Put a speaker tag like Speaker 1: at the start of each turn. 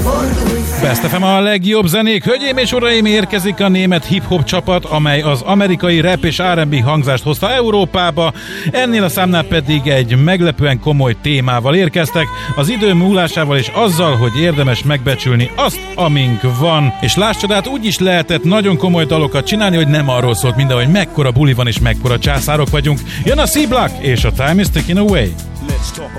Speaker 1: Best FM a legjobb zenék. Hölgyeim és uraim, érkezik a német hip-hop csapat, amely az amerikai rap és R&B hangzást hozta Európába. Ennél a számnál pedig egy meglepően komoly témával érkeztek, az idő múlásával és azzal, hogy érdemes megbecsülni azt, amink van. És láss csodát, úgy is lehetett nagyon komoly dalokat csinálni, hogy nem arról szólt minden, hogy mekkora buli van és mekkora császárok vagyunk. Jön a C-Block és a Time is Ticking Away.
Speaker 2: Let's talk